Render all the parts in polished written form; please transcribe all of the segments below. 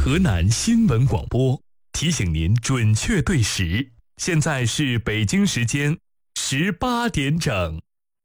河南新闻广播提醒您准确对时，现在是北京时间18点整。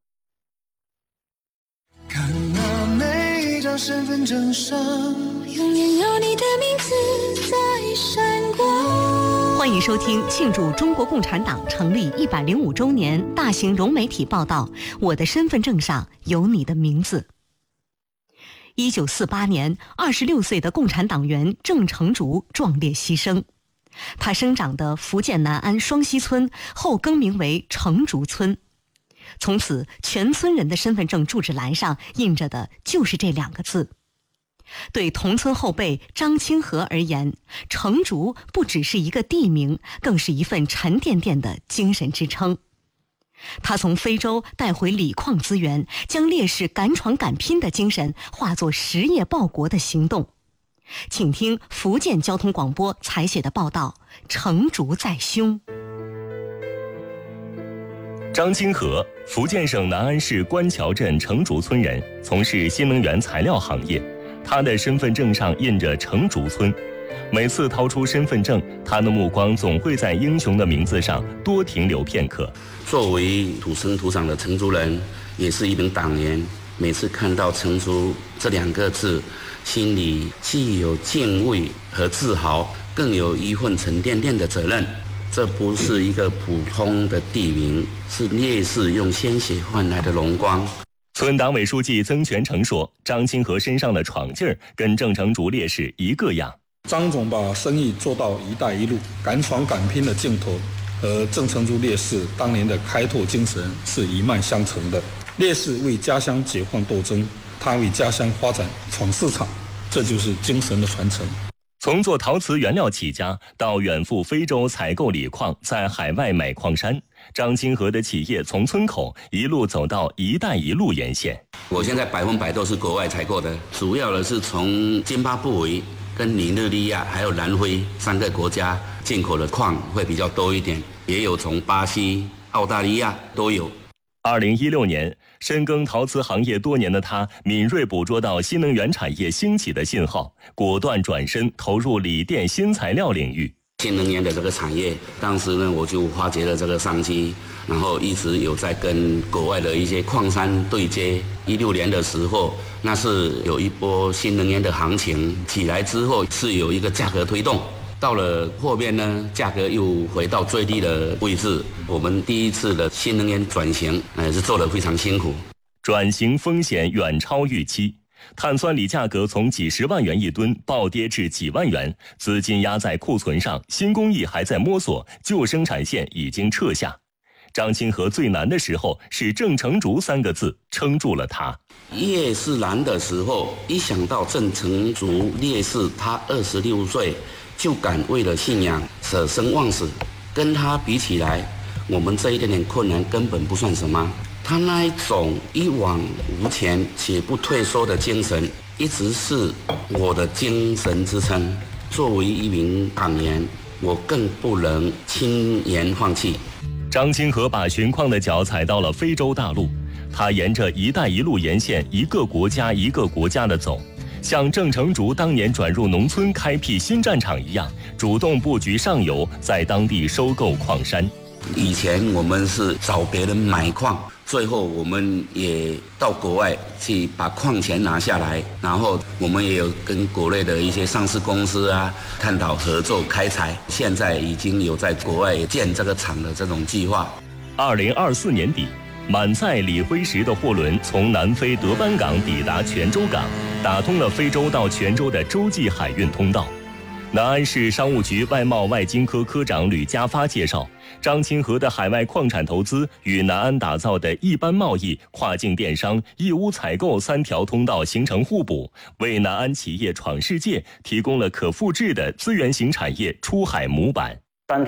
看那每张身份证上，永远有你的名字在闪光。 欢迎收听庆祝中国共产党成立105周年大型融媒体报道《我的身份证上有你的名字》。1948年，26岁的共产党员郑成竹壮烈牺牲。他生长的福建南安双溪村后更名为成竹村，从此全村人的身份证住址栏上印着的就是这2个字。对同村后辈张清和而言，成竹不只是一个地名，更是一份沉甸甸的精神支撑。他从非洲带回锂矿资源，将烈士敢闯敢拼的精神化作实业报国的行动。请听福建交通广播采写的报道《成竹在胸》。 张清和，福建省南安市官桥镇成竹村人，从事新能源材料行业。他的身份证上印着成竹村。每次掏出身份证，他的目光总会在英雄的名字上多停留片刻。 作为土生土长的成竹人，也是一名党员，每次看到成竹这2个字，心里既有敬畏和自豪，更有一份沉甸甸的责任。这不是一个普通的地名，是烈士用鲜血换来的荣光。 村党委书记曾全成说，张清和身上的闯劲儿跟郑成竹烈士一个样。 张总把生意做到一带一路，敢闯敢拼的劲头和郑成竹烈士当年的开拓精神是一脉相承的。烈士为家乡解放斗争，他为家乡发展闯市场，这就是精神的传承。 从做陶瓷原料起家，到远赴非洲采购锂矿，在海外买矿山，张清和的企业从村口一路走到一带一路沿线。 我现在100%都是国外采购的，主要的是从津巴布韦、跟尼日利亚还有南非3个国家进口的矿会比较多一点，也有从巴西、澳大利亚都有。 2016年，深耕陶瓷行业多年的他，敏锐捕捉到新能源产业兴起的信号，果断转身投入锂电新材料领域。 新能源的这个产业，当时呢我就发掘了这个商机，然后一直有在跟国外的一些矿山对接。16年的时候，那是有一波新能源的行情起来之后，是有一个价格推动。到了后面呢，价格又回到最低的位置。我们第一次的新能源转型，是做得非常辛苦。 转型风险远超预期，碳酸锂价格从几十万元1吨暴跌至几万元，资金压在库存上，新工艺还在摸索，旧生产线已经撤下。张清和最难的时候是郑成竹3个字撑住了他。 夜是蓝的时候，一想到郑成竹烈士，他26岁就敢为了信仰舍生忘死，跟他比起来，我们这一点点困难根本不算什么。他那一种一往无前且不退缩的精神，一直是我的精神支撑。作为一名党员，我更不能轻言放弃。 张清和把寻矿的脚踩到了非洲大陆，他沿着一带一路沿线一个国家一个国家的走，像郑成竹当年转入农村开辟新战场一样，主动布局上游，在当地收购矿山。 以前我们是找别人买矿，最后我们也到国外去把矿权拿下来，然后我们也有跟国内的一些上市公司探讨合作开采，现在已经有在国外建这个厂的这种计划。 2024年底，满载锂灰石的货轮从南非德班港抵达泉州港，打通了非洲到泉州的洲际海运通道。南安市商务局外贸外经科科长吕家发介绍，张清和的海外矿产投资与南安打造的一般贸易、跨境电商、义乌采购3条通道形成互补，为南安企业闯世界提供了可复制的资源型产业出海模板。